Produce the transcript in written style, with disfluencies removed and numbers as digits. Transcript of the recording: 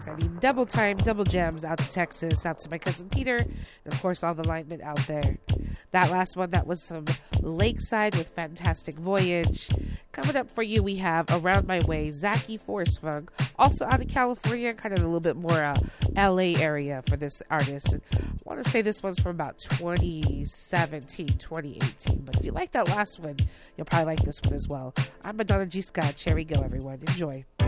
Sending double time, double gems out to Texas, out to my cousin Peter, and of course all the linemen out there. That last one, that was some Lakeside with Fantastic Voyage. Coming up for you, we have Around My Way, Zachy Forest Funk, also out of California, kind of a little bit more LA area for this artist. And I want to say this one's from about 2017, 2018, but if you like that last one, you'll probably like this one as well. I'm Madonna G. Scott. Cherry Go, everyone. Enjoy.